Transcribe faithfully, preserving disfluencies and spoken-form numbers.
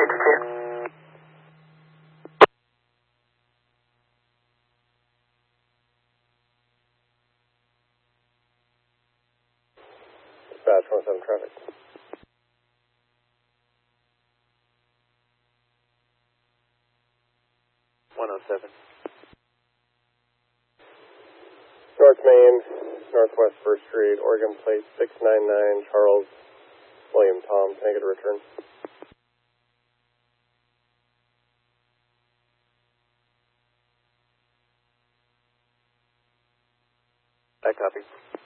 H two. Dispatch one oh seven traffic. one oh seven. North Main, Northwest first Street, Oregon Plate six nine nine, Charles William Tom. Can I get a return? I copy.